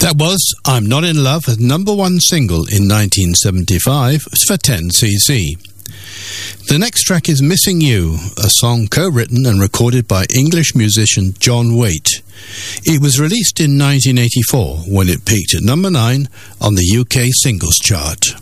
That was I'm Not In Love, a number one single in 1975 for 10cc. The next track is Missing You, a song co-written and recorded by English musician John Waite. It was released in 1984 when it peaked at number 9 on the UK singles chart.